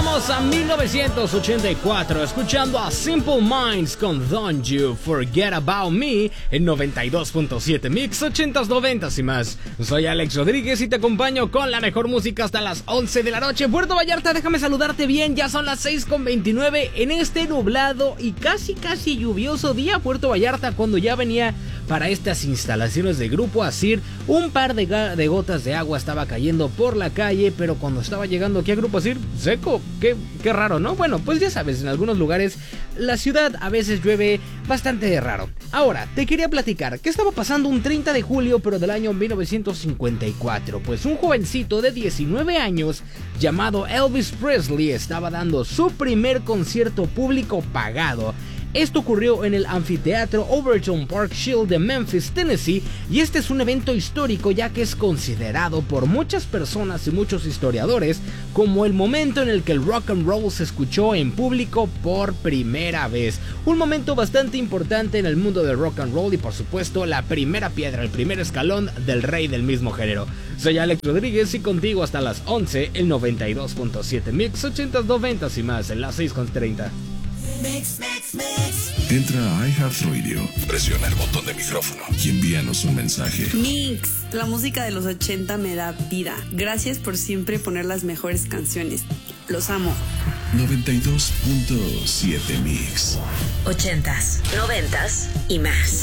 Vamos a 1984, escuchando a Simple Minds con Don't You Forget About Me en 92.7 Mix 80s, 90s y más. Soy Alex Rodríguez y te acompaño con la mejor música hasta las 11 de la noche. Puerto Vallarta, déjame saludarte bien, ya son las 6:29 en este nublado y casi lluvioso día. Puerto Vallarta, cuando ya venía para estas instalaciones de Grupo Asir, un par de gotas de agua estaba cayendo por la calle, pero cuando estaba llegando aquí a Grupo Asir, seco. Qué raro, ¿no? Bueno, pues ya sabes, en algunos lugares la ciudad a veces llueve bastante raro. Ahora, te quería platicar qué estaba pasando un 30 de julio, pero del año 1954. Pues un jovencito de 19 años llamado Elvis Presley estaba dando su primer concierto público pagado. Esto ocurrió en el anfiteatro Overton Park Shield de Memphis, Tennessee, y este es un evento histórico ya que es considerado por muchas personas y muchos historiadores como el momento en el que el rock and roll se escuchó en público por primera vez. Un momento bastante importante en el mundo del rock and roll y por supuesto la primera piedra, el primer escalón del rey del mismo género. Soy Alex Rodríguez y contigo hasta las 11, el 92.7 Mix 80s, 90s y más en las 6:30. Mix. Entra a iHeartRadio, presiona el botón de micrófono y envíanos un mensaje. Mix, la música de los 80 me da vida. Gracias por siempre poner las mejores canciones. Los amo. 92.7 Mix. 80s, 90s y más.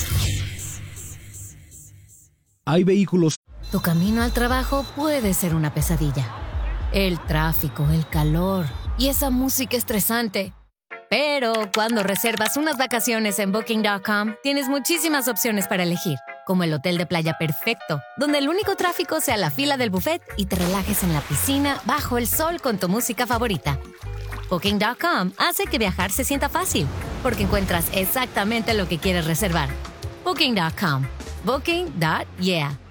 Hay vehículos. Tu camino al trabajo puede ser una pesadilla. El tráfico, el calor y esa música estresante. Pero cuando reservas unas vacaciones en Booking.com, tienes muchísimas opciones para elegir, como el hotel de playa perfecto, donde el único tráfico sea la fila del buffet y te relajes en la piscina bajo el sol con tu música favorita. Booking.com hace que viajar se sienta fácil, porque encuentras exactamente lo que quieres reservar. Booking.com. Booking.yeah.